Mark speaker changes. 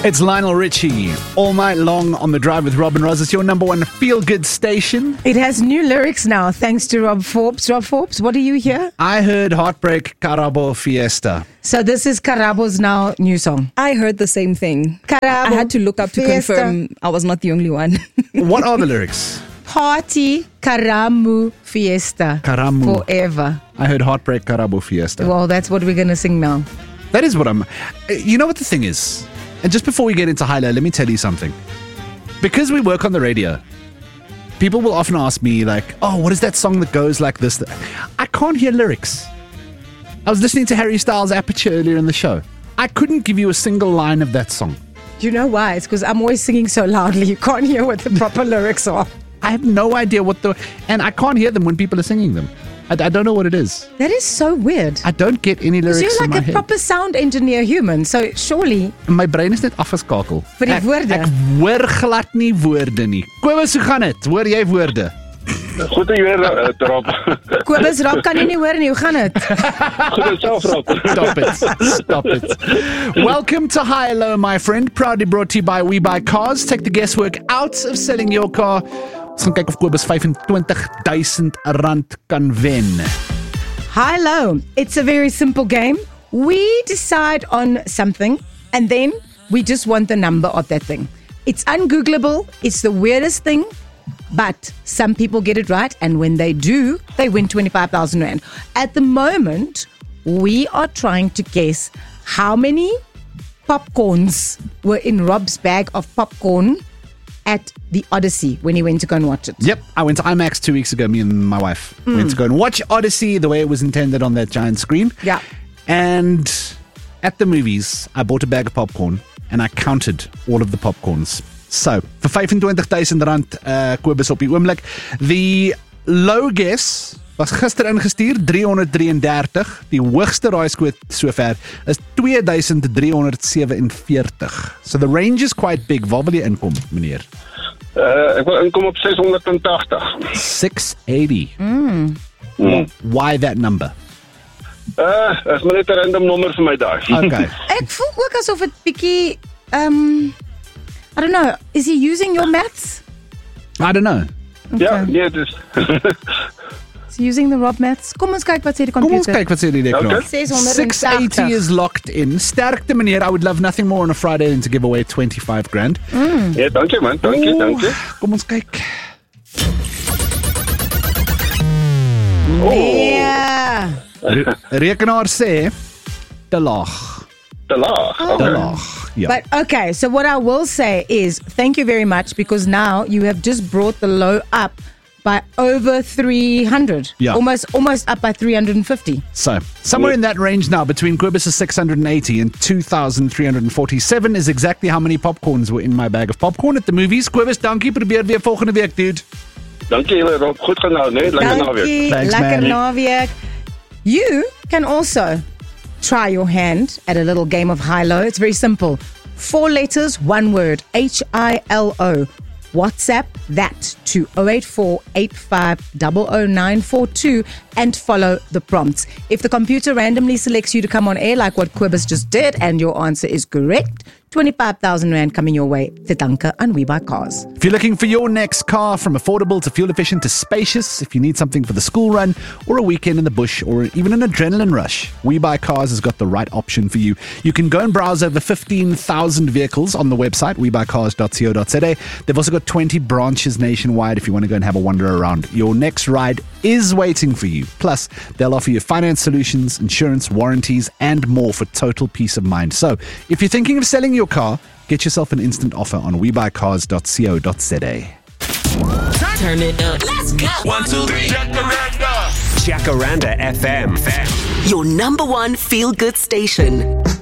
Speaker 1: It's Lionel Richie, all night long on The Drive with Rob and Roz. It's your number one feel-good station.
Speaker 2: It has new lyrics now, thanks to Rob Forbes. Rob Forbes, what do you hear?
Speaker 1: I heard Heartbreak Karabo Fiesta.
Speaker 2: So this is Karabo's now new song.
Speaker 3: I heard the same thing.
Speaker 2: Karabo
Speaker 3: I had to look up to
Speaker 2: Fiesta.
Speaker 3: confirm I was not the only one.
Speaker 1: What are the lyrics?
Speaker 2: Party Karamu Fiesta.
Speaker 1: Karamu.
Speaker 2: Forever.
Speaker 1: I heard Heartbreak Karabo Fiesta.
Speaker 2: Well, that's what we're going to sing now.
Speaker 1: That is what I'm... You know what the thing is? And just before we get into high-low, let me tell you something. Because we work on the radio, people will often ask me like, oh, what is that song that goes like this? I can't hear lyrics. I was listening to Harry Styles' Aperture earlier in the show. I couldn't give you a single line of that song.
Speaker 2: Do you know why? It's because I'm always singing so loudly. You can't hear what the proper lyrics are.
Speaker 1: I have no idea and I can't hear them when people are singing them. I don't know what it is.
Speaker 2: That is so weird.
Speaker 1: I don't get any lyrics
Speaker 2: You're
Speaker 1: in my
Speaker 2: like a
Speaker 1: head.
Speaker 2: proper sound engineer human, so surely...
Speaker 1: My brein is net afgeskakel.
Speaker 2: Vir die woorde.
Speaker 1: Ek hoor glad nie woorde nie. Kobus, hoe gaan dit? Hoor jy woorde?
Speaker 4: Goed te hoor, Rob.
Speaker 2: Kobus, Rob kan jy nie hoor nie, hoe gaan dit?
Speaker 4: Goed self, Rob.
Speaker 1: Stop it. Welcome to High Low, my friend. Proudly brought to you by We Buy Cars. Take the guesswork out of selling your car. Ons gaan kyk of Kobus R25,000 kan wen.
Speaker 2: High low. It's a very simple game. We decide on something and then we just want the number of that thing. It's ungoogleable. It's the weirdest thing. But some people get it right, and when they do, they win 25,000 Rand. At the moment, we are trying to guess how many popcorns were in Rob's bag of popcorn at the Odyssey when he went to go and watch it.
Speaker 1: Yep, I went to IMAX 2 weeks ago. Me and my wife went to go and watch Odyssey the way it was intended on that giant screen.
Speaker 2: Yeah.
Speaker 1: And at the movies, I bought a bag of popcorn and I counted all of the popcorns. So, vir R25,000, Kobus op die oomblik. The low guess was gister ingestuur, 333. Die hoogste raaiskoot sover is 2,347. So the range is quite big. Waar wil jy inkom, meneer?
Speaker 4: Ek wil inkom op 680.
Speaker 1: 680. Why that number?
Speaker 4: Is maar net 'n random nommer vir my daai.
Speaker 1: Okay.
Speaker 2: Ek voel ook asof het bietjie I don't know, is he using your maths?
Speaker 1: I don't know.
Speaker 4: Ja, nee, dis.
Speaker 2: Is he using the Rob maths? Kom ons kyk wat sê die
Speaker 1: Kom ons
Speaker 2: computer.
Speaker 1: kyk wat sê die rekenaar.
Speaker 4: Okay.
Speaker 1: 680 is locked in. Sterkte, meneer. I would love nothing more on a Friday than to give away 25 grand.
Speaker 4: Ja, dankie man. Dankie.
Speaker 1: Kom ons kyk.
Speaker 2: Yeah.
Speaker 1: Rekenaar sê te laag.
Speaker 4: Te laag.
Speaker 1: Te laag. Ja.
Speaker 2: But okay, so what I will say is thank you very much, because now you have just brought the low up by over 300.
Speaker 1: Yeah.
Speaker 2: Almost up by 350.
Speaker 1: So, somewhere in that range now, between Kobus' 680 and 2,347 is exactly how many popcorns were in my bag of popcorn at the movies. Kobus, dankie. Probeer weer volgende week, dude.
Speaker 4: Dankie julle, Rob. Goed gaan nou, né? Lekker naweek.
Speaker 2: Dankie,
Speaker 1: Thanks,
Speaker 2: lekker
Speaker 1: man.
Speaker 2: naweek. You can also try your hand at a little game of high-low. It's very simple. 4 letters, 1 word. HILO. WhatsApp that to 084-85-00942 and follow the prompts. If the computer randomly selects you to come on air like what Kobus just did and your answer is correct, 25,000 Rand coming your way. Te danke aan We Buy Cars.
Speaker 1: If you're looking for your next car, from affordable to fuel efficient to spacious, if you need something for the school run or a weekend in the bush or even an adrenaline rush, We Buy Cars has got the right option for you. You can go and browse over 15,000 vehicles on the website, webuycars.co.za. They've also got 20 branches nationwide if you want to go and have a wander around. Your next ride is waiting for you. Plus, they'll offer you finance solutions, insurance, warranties, and more for total peace of mind. So, if you're thinking of selling your car, get yourself an instant offer on webuycars.co.za.
Speaker 5: Turn it up. Let's go. 1, 2, 3.
Speaker 6: Jacaranda FM.
Speaker 5: Your number one feel-good station.